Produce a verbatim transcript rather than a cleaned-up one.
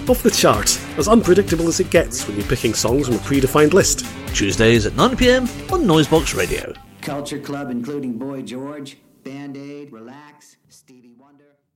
Off the chart, as unpredictable as it gets when you're picking songs from a predefined list. Tuesdays at nine p m on Noisebox Radio. Culture Club, including Boy George, Band Aid, Relax, Stevie Wonder.